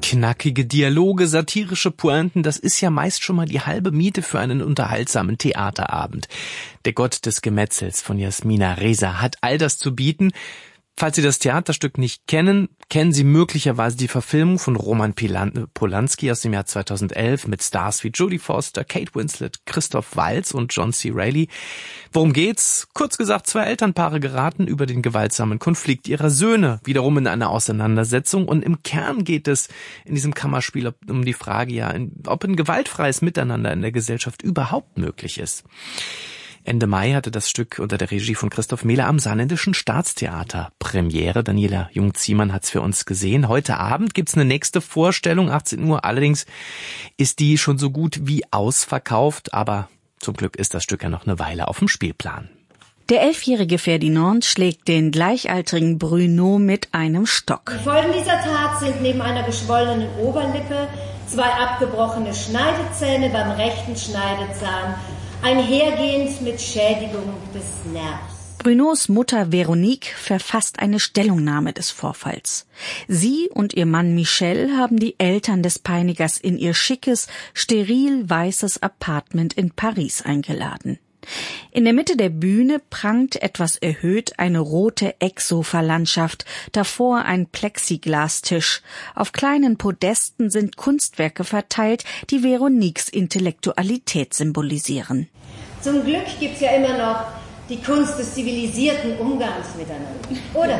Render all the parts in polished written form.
Knackige Dialoge, satirische Pointen, das ist ja meist schon mal die halbe Miete für einen unterhaltsamen Theaterabend. Der Gott des Gemetzels von Jasmina Reza hat all das zu bieten. Falls Sie das Theaterstück nicht kennen, kennen Sie möglicherweise die Verfilmung von Roman Polanski aus dem Jahr 2011 mit Stars wie Jodie Foster, Kate Winslet, Christoph Waltz und John C. Reilly. Worum geht's? Kurz gesagt, 2 Elternpaare geraten über den gewaltsamen Konflikt ihrer Söhne wiederum in eine Auseinandersetzung, und im Kern geht es in diesem Kammerspiel um die Frage, ob ein gewaltfreies Miteinander in der Gesellschaft überhaupt möglich ist. Ende Mai hatte das Stück unter der Regie von Christoph Mehler am Saarländischen Staatstheater Premiere. Daniela Jung-Ziemann hat's für uns gesehen. Heute Abend gibt's eine nächste Vorstellung, 18 Uhr. Allerdings ist die schon so gut wie ausverkauft, aber zum Glück ist das Stück ja noch eine Weile auf dem Spielplan. Der 11-jährige Ferdinand schlägt den gleichaltrigen Bruno mit einem Stock. Die Folgen dieser Tat sind neben einer geschwollenen Oberlippe 2 abgebrochene Schneidezähne beim rechten Schneidezahn, einhergehend mit Schädigung des Nervs. Brunos Mutter Veronique verfasst eine Stellungnahme des Vorfalls. Sie und ihr Mann Michel haben die Eltern des Peinigers in ihr schickes, steril weißes Appartement in Paris eingeladen. In der Mitte der Bühne prangt etwas erhöht eine rote Ecksofa-Landschaft, davor ein Plexiglastisch. Auf kleinen Podesten sind Kunstwerke verteilt, die Veroniques Intellektualität symbolisieren. Zum Glück gibt's ja immer noch die Kunst des zivilisierten Umgangs miteinander, oder?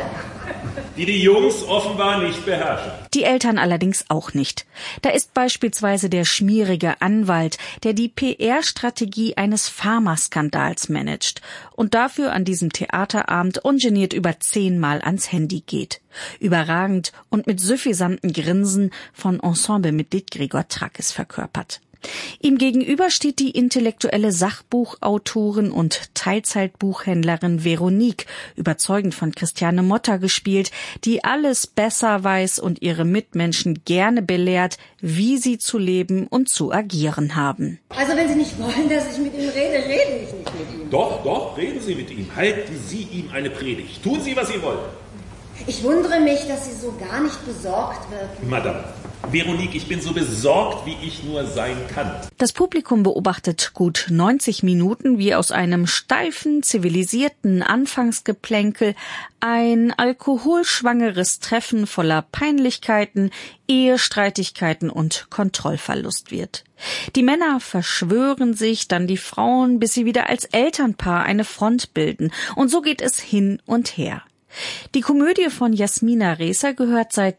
Die Jungs offenbar nicht beherrschen. Die Eltern allerdings auch nicht. Da ist beispielsweise der schmierige Anwalt, der die PR-Strategie eines Pharmaskandals managt und dafür an diesem Theaterabend ungeniert über 10-mal ans Handy geht. Überragend und mit suffisantem Grinsen von Ensemblemitglied Gregor Trackes verkörpert. Ihm gegenüber steht die intellektuelle Sachbuchautorin und Teilzeitbuchhändlerin Veronique, überzeugend von Christiane Motta gespielt, die alles besser weiß und ihre Mitmenschen gerne belehrt, wie sie zu leben und zu agieren haben. Also wenn Sie nicht wollen, dass ich mit ihm rede, rede ich nicht mit ihm. Doch, reden Sie mit ihm. Halten Sie ihm eine Predigt. Tun Sie, was Sie wollen. Ich wundere mich, dass Sie so gar nicht besorgt wirken. Madame, Veronique, ich bin so besorgt, wie ich nur sein kann. Das Publikum beobachtet gut 90 Minuten, wie aus einem steifen, zivilisierten Anfangsgeplänkel ein alkoholschwangeres Treffen voller Peinlichkeiten, Ehestreitigkeiten und Kontrollverlust wird. Die Männer verschwören sich, dann die Frauen, bis sie wieder als Elternpaar eine Front bilden. Und so geht es hin und her. Die Komödie von Jasmina Reza gehört seit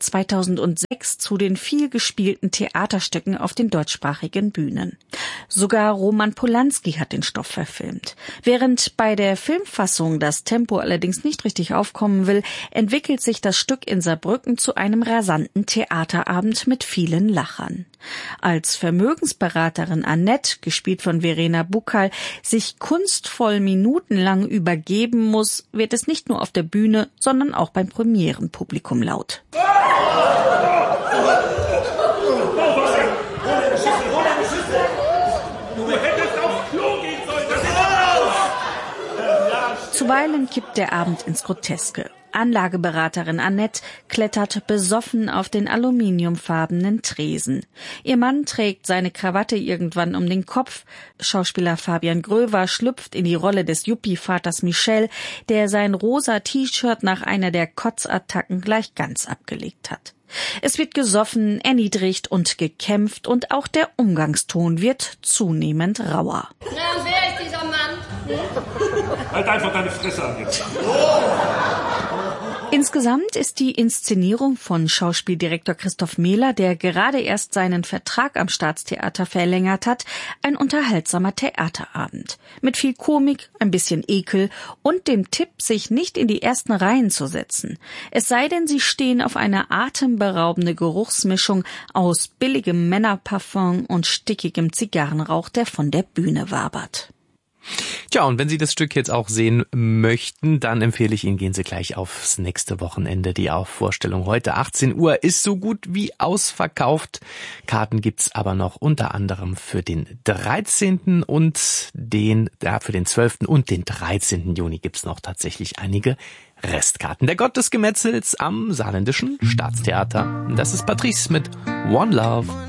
2006 zu den vielgespielten Theaterstücken auf den deutschsprachigen Bühnen. Sogar Roman Polanski hat den Stoff verfilmt. Während bei der Filmfassung das Tempo allerdings nicht richtig aufkommen will, entwickelt sich das Stück in Saarbrücken zu einem rasanten Theaterabend mit vielen Lachern. Als Vermögensberaterin Annette, gespielt von Verena Buccal, sich kunstvoll minutenlang übergeben muss, wird es nicht nur auf der Bühne, sondern auch beim Premierenpublikum laut. Zuweilen kippt der Abend ins Groteske. Anlageberaterin Annette klettert besoffen auf den aluminiumfarbenen Tresen. Ihr Mann trägt seine Krawatte irgendwann um den Kopf. Schauspieler Fabian Gröver schlüpft in die Rolle des Yuppie-Vaters Michel, der sein rosa T-Shirt nach einer der Kotzattacken gleich ganz abgelegt hat. Es wird gesoffen, erniedrigt und gekämpft und auch der Umgangston wird zunehmend rauer. Na, und wer ist dieser Mann? Halt einfach deine Fresse an jetzt. Insgesamt ist die Inszenierung von Schauspieldirektor Christoph Mehler, der gerade erst seinen Vertrag am Staatstheater verlängert hat, ein unterhaltsamer Theaterabend. Mit viel Komik, ein bisschen Ekel und dem Tipp, sich nicht in die ersten Reihen zu setzen. Es sei denn, Sie stehen auf eine atemberaubende Geruchsmischung aus billigem Männerparfum und stickigem Zigarrenrauch, der von der Bühne wabert. Tja, und wenn Sie das Stück jetzt auch sehen möchten, dann empfehle ich Ihnen, gehen Sie gleich aufs nächste Wochenende. Die Vorstellung heute 18 Uhr ist so gut wie ausverkauft. Karten gibt's aber noch unter anderem für den 13. und für den 12. und den 13. Juni gibt's noch tatsächlich einige Restkarten. Der Gott des Gemetzels am Saarländischen Staatstheater. Das ist Patrice mit One Love.